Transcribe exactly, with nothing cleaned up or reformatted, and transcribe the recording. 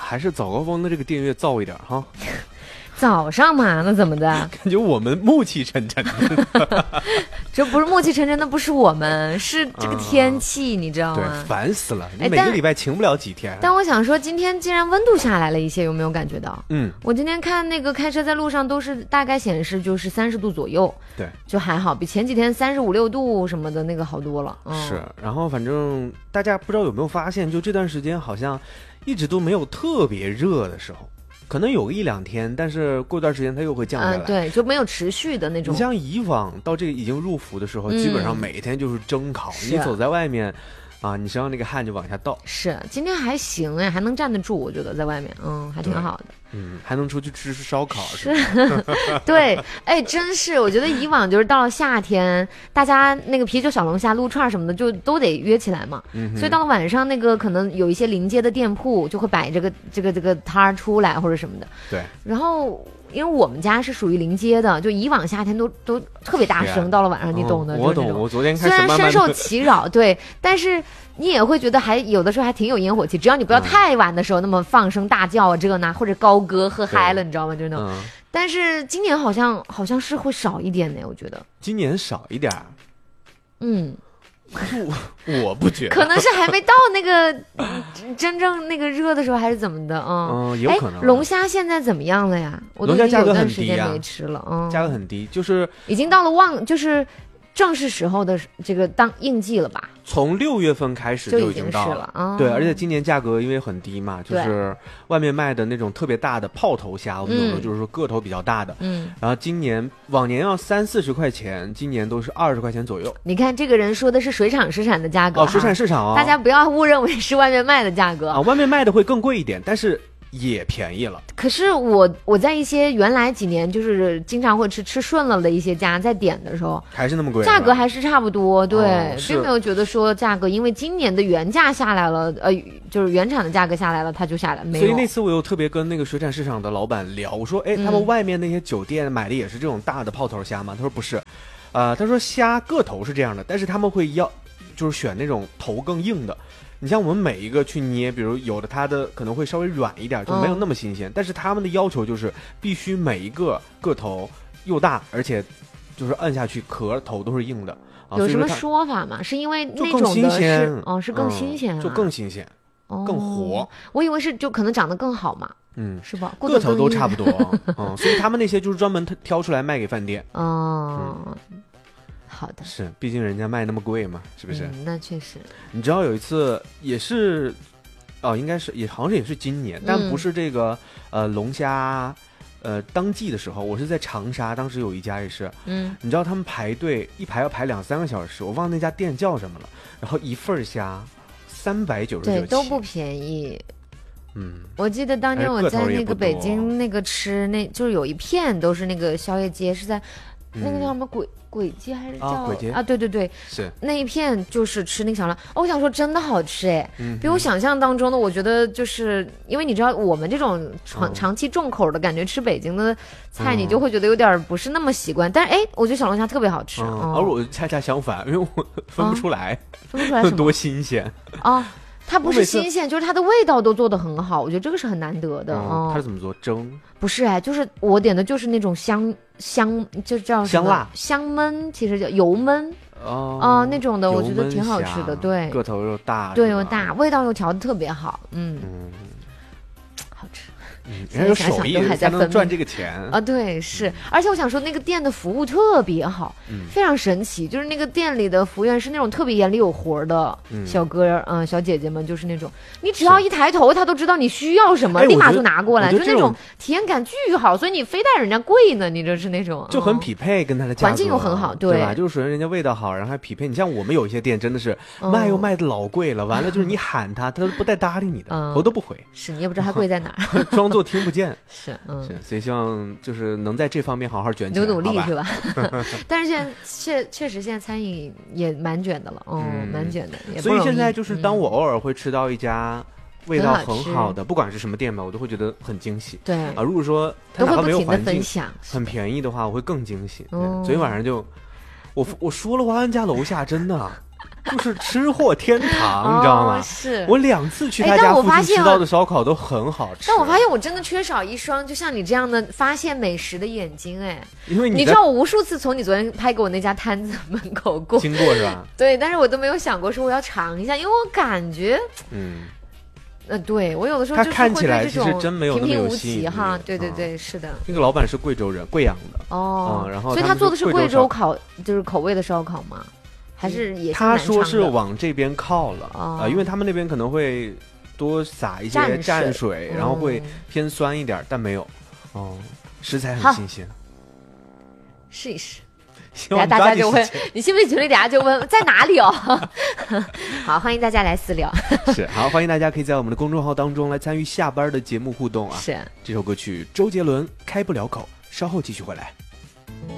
还是早高峰的这个订阅燥一点哈。 早上嘛，那怎么的？ 感觉我们暮气沉沉的。 这不是暮气沉沉的，不是我们，是这个天气，嗯、你知道吗？ 对，烦死了！你每个礼拜晴不了几天。 但我想说，今天既然温度下来了一些，有没有感觉到？ 嗯， 我今天看那个开车在路上都是大概显示就是三十度左右， 对， 就还好，比前几天三十五六度什么的那个好多了。嗯、 是，然后反正大家不知道有没有发现，就这段时间好像一直都没有特别热的时候。可能有个一两天，但是过段时间它又会降下来、 嗯，对，就没有持续的那种。 你像以往到这个已经入伏的时候，嗯、基本上每天就是蒸烤，你走在外面，啊，你身上那个汗就往下倒。 是，今天还行哎，还能站得住，我觉得在外面，嗯，还挺好的。 嗯，还能出去吃吃烧烤。 是，对，哎，真是，我觉得以往就是到了夏天，大家那个啤酒、小龙虾、撸串什么的，就都得约起来嘛。嗯，所以到了晚上，那个可能有一些临街的店铺就会摆这个这个这个摊儿出来或者什么的。 对。 然后，因为我们家是属于临街的，就以往夏天都都特别大声，到了晚上你懂的。 我懂，我昨天开始虽然深受其扰，对，但是。你也会觉得还有的时候还挺有烟火气，只要你不要太晚的时候、嗯、那么放声大叫啊，这个那或者高歌喝嗨了，你知道吗？就那种、嗯。但是今年好像好像是会少一点呢，我觉得。 今年少一点。 嗯。 我我不觉得。 可能是还没到那个真正那个热的时候，还是怎么的啊？ 嗯，嗯有可能。 龙虾现在怎么样了呀？我都已经有段时间没吃了，嗯， 价格很低，就是已经到了旺，就是正是时候的这个当应季了吧？ 从六月份开始就已经到了， 了哦、 对，而且今年价格因为很低嘛，就是外面卖的那种特别大的炮头虾，我们有的就是说个头比较大的， 嗯， 然后今年往年要三四十块钱，今年都是二十块钱左右。 你看这个人说的是水产市场的价格哦，水产市场啊、哦， 大家不要误认为是外面卖的价格啊，外面卖的会更贵一点，但是。也便宜了， 可是我我在一些原来几年就是经常会吃吃顺了的一些家在点的时候， 还是那么贵， 价格还是差不多，对， 哦、 并没有觉得说价格因为今年的原价下来了，呃，就是原产的价格下来了，它就下来没有。 所以那次我有特别跟那个水产市场的老板聊，我说，哎，他们外面那些酒店买的也是这种大的泡头虾吗？他说不是，呃，他说虾个头是这样的，但是他们会要就是选那种头更硬的。你像我们每一个去捏，比如有的它的可能会稍微软一点，就没有那么新鲜、嗯、但是他们的要求就是必须每一个个头又大，而且就是摁下去壳头都是硬的、 啊、有什么说法吗？是因为那种的是就更新鲜哦，是更新鲜、啊嗯、就更新鲜、哦、更活。 我以为是就可能长得更好嘛， 嗯， 是吧？ 个头都差不多嗯，所以他们那些就是专门挑出来卖给饭店哦、嗯好的， 是，毕竟人家卖那么贵嘛，是不是？ 嗯、那确实。 你知道有一次也是，哦，应该是也好像也是今年，但不是这个、嗯、呃龙虾，呃当季的时候，我是在长沙，当时有一家也是， 嗯， 你知道他们排队一排要排两三个小时，我忘那家店叫什么了，然后一份虾三百九十九， 对，都不便宜。 嗯， 我记得当年我在那个北京那个吃，那就是有一片都是那个宵夜街，是在。那个叫什么鬼鬼街还是叫啊？ 鬼街啊，对对对， 是那一片就是吃那个小料、哦。我想说真的好吃哎、 嗯， 比我想象当中的，我觉得就是因为你知道我们这种长、嗯、长期重口的感觉，吃北京的菜、嗯、你就会觉得有点不是那么习惯。但是哎，我觉得小龙虾特别好吃， 嗯嗯、 而我恰恰相反，因为我分不出来， 啊、分不出来什么多新鲜啊。它不是新鲜，就是它的味道都做得很好，我觉得这个是很难得的。 嗯，它是怎么做？蒸？ 不是哎，就是我点的就是那种香香，就叫香辣香焖，其实叫油焖哦、 呃、那种的，我觉得挺好吃的。对， 个头又大， 对又大，味道又调得特别好，嗯， 嗯好吃。 嗯，人家有手艺，人家能赚这个钱啊！对，是，而且我想说，那个店的服务特别好， 嗯， 非常神奇。就是那个店里的服务员是那种特别眼里有活的小哥儿，嗯、呃，小姐姐们，就是那种你只要一抬头，他都知道你需要什么，立马就拿过来，就那种体验感巨好。所以你非带人家贵呢，你这是那种就很匹配跟他的价格， 环境又很好，对, 对吧？就是属于人家味道好，然后还匹配。你像我们有一些店真的是卖又卖的老贵了，完了就是你喊他，他都不带搭理你的， 嗯、 头都不回。 是你也不知道他贵在哪儿， 装作听不见。 是，嗯， 是，所以希望就是能在这方面好好卷起来， 努努力吧是吧？但是现在确确实现在餐饮也蛮卷的了，哦、嗯，蛮卷的。也不所以现在就是当我偶尔会吃到一家味道很好的， 嗯、 不管是什么店吧，我都会觉得很惊喜。 对啊，如果说它哪怕没有环境， 享很便宜的话，我会更惊喜。 嗯、 昨天晚上就我我说了，我安家楼下真的。 就是吃货天堂，你知道吗？ 哦、是我两次去他家附近吃到的烧烤都很好吃。 但我发现我真的缺少一双就像你这样的发现美食的眼睛，哎， 因为 你, 你知道我无数次从你昨天拍给我那家摊子门口过， 经过是吧？ 对，但是我都没有想过说我要尝一下，因为我感觉， 嗯。 呃，对我有的时候就是会对这种平平无奇哈，对对对，是的。 那个老板是贵州人，贵阳的哦、 嗯，然后所以他做的是贵州烤，就是口味的烧烤吗？还是也是他说是往这边靠了啊、 哦呃，因为他们那边可能会多撒一些蘸水，然后会偏酸一点，嗯、但没有哦，食材很新鲜， 试一试。 等下大家就问，你信不信群里等下就问在哪里哦？好，欢迎大家来私聊。 是，好，欢迎大家可以在我们的公众号当中来参与下班的节目互动啊。 是， 这首歌曲周杰伦《开不了口》，稍后继续回来。